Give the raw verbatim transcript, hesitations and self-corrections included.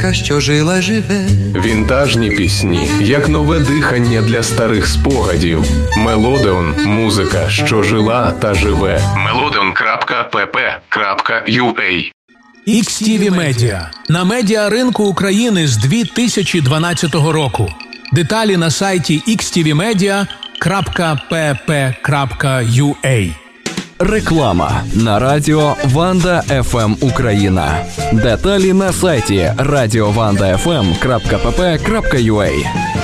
казка, що жила живе. Вінтажні пісні, як нове дихання для старих спогадів. Мелодеон – музика, що жила та живе. мелодеон крапка пі пі крапка ю а. ікс ті ві Media. На медіаринку України з дві тисячі дванадцятого року. Деталі на сайті ікс ті ві медіа крапка пі пі крапка ю а. Реклама на радіо Ванда еф ем Україна. Деталі на сайті радіо ванда еф ем крапка пі пі крапка ю а.